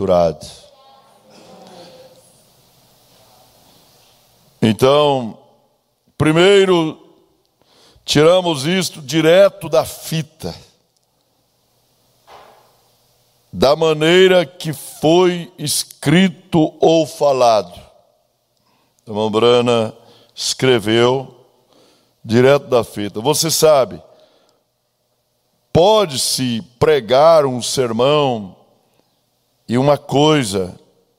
bem-aventurado. Então, primeiro, tiramos isto direto da fita, da maneira que foi escrito ou falado. A irmã Brana escreveu direto da fita. Você sabe, pode-se pregar um sermão e uma coisa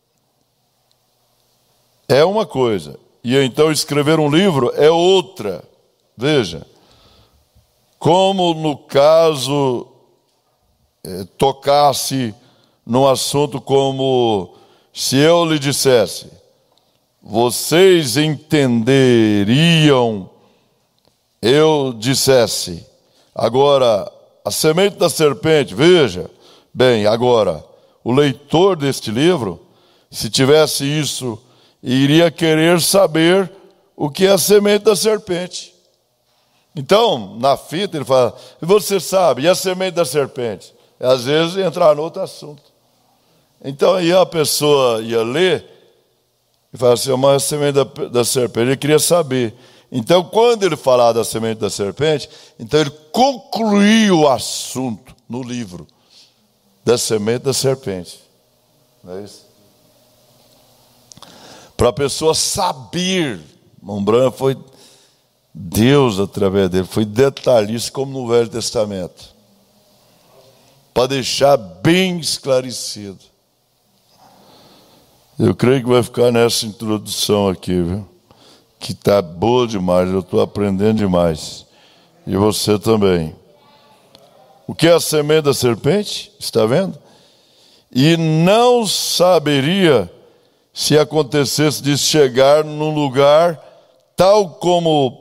é uma coisa, e então escrever um livro é outra. Veja, como no caso tocasse num assunto como se eu lhe dissesse, vocês entenderiam, eu dissesse, agora, a semente da serpente, veja, bem, agora, o leitor deste livro, se tivesse isso, iria querer saber o que é a semente da serpente. Então, na fita, ele fala, você sabe, e a semente da serpente? Às vezes, entrar no outro assunto. Então, aí a pessoa ia ler, e falava assim, mas a semente da serpente, ele queria saber. Então, quando ele falava da semente da serpente, então ele concluiu o assunto no livro da semente da serpente. Não é isso? Para a pessoa saber, Mombrana foi Deus através dele, foi detalhista como no Velho Testamento, para deixar bem esclarecido. Eu creio que vai ficar nessa introdução aqui, viu? Que está boa demais, eu estou aprendendo demais. E você também. O que é a semente da serpente? Está vendo? E não saberia se acontecesse de chegar num lugar tal como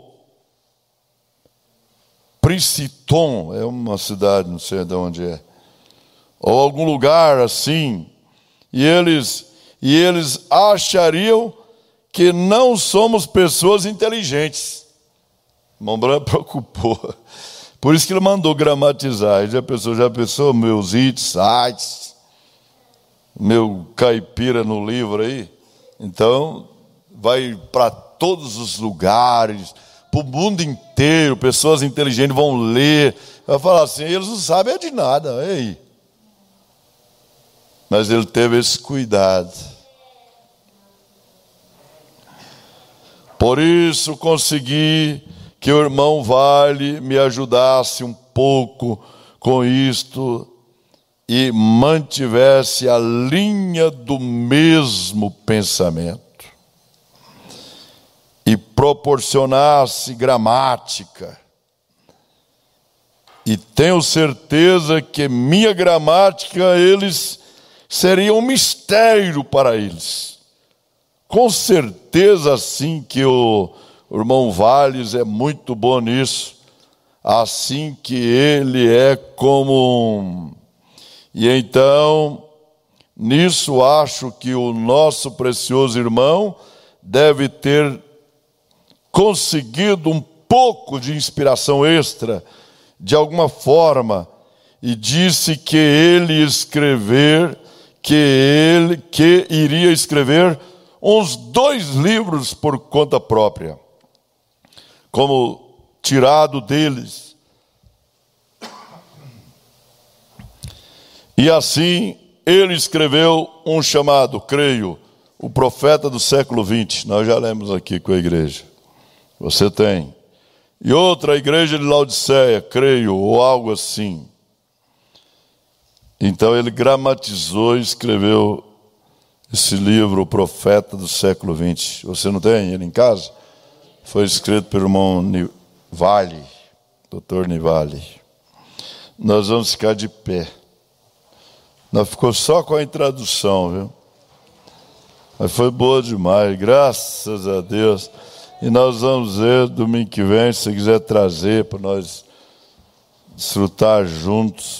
Princeton, é uma cidade, não sei de onde é, ou algum lugar assim, e eles achariam que não somos pessoas inteligentes. Mombrana preocupou. Por isso que ele mandou gramatizar. Ele já pensou meus sites, meu caipira no livro aí? Então, vai para todos os lugares, para o mundo inteiro, pessoas inteligentes vão ler. Vai falar assim, eles não sabem de nada. Ei. Mas ele teve esse cuidado. Por isso consegui que o irmão Vale me ajudasse um pouco com isto e mantivesse a linha do mesmo pensamento e proporcionasse gramática. E tenho certeza que minha gramática seria um mistério para eles. Com certeza, sim, que o irmão Valles é muito bom nisso, assim que ele é como E então, nisso acho que o nosso precioso irmão deve ter conseguido um pouco de inspiração extra, de alguma forma, e disse que iria escrever uns 2 livros por conta própria, como tirado deles. E assim ele escreveu um chamado, creio, o profeta do século XX. Nós já lemos aqui com a igreja. Você tem. E outra, a igreja de Laodiceia, creio, ou algo assim. Então ele gramatizou e escreveu esse livro, o profeta do século XX. Você não tem ele em casa? Foi escrito pelo irmão Nivale, doutor Nivale. Nós vamos ficar de pé. Nós ficou só com a introdução, viu? Mas foi boa demais, graças a Deus. E nós vamos ver domingo que vem, se quiser trazer para nós desfrutar juntos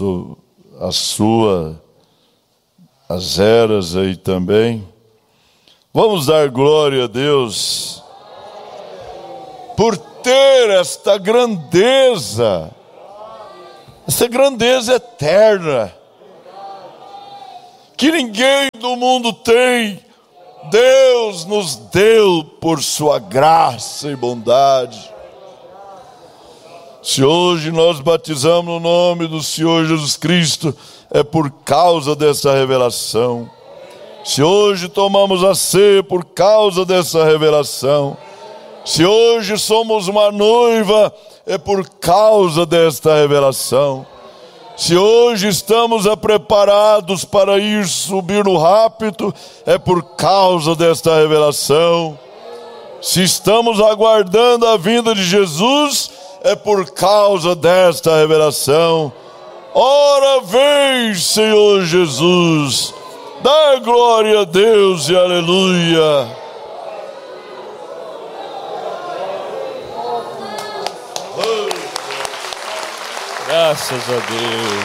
as eras aí também. Vamos dar glória a Deus por ter esta grandeza eterna, que ninguém do mundo tem, Deus nos deu por sua graça e bondade. Se hoje nós batizamos no nome do Senhor Jesus Cristo, é por causa dessa revelação. Se hoje tomamos a ceia, por causa dessa revelação. Se hoje somos uma noiva, é por causa desta revelação. Se hoje estamos preparados para ir subir no rapto, é por causa desta revelação. Se estamos aguardando a vinda de Jesus, é por causa desta revelação. Ora vem, Senhor Jesus, dá glória a Deus e aleluia. Graças a Deus.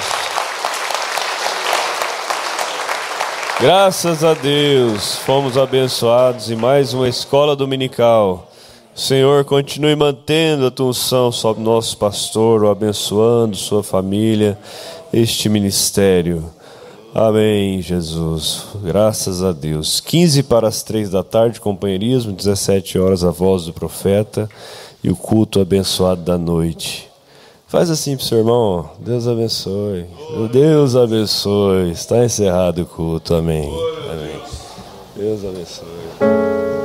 Graças a Deus, fomos abençoados em mais uma escola dominical. Senhor, continue mantendo a tua unção sobre nosso pastor, o abençoando, sua família, este ministério. Amém, Jesus. Graças a Deus. 15 para as 3 da tarde, companheirismo, 17 horas, a voz do profeta e o culto abençoado da noite. Faz assim para o seu irmão. Deus abençoe. Deus abençoe. Está encerrado o culto. Amém. Amém. Deus abençoe.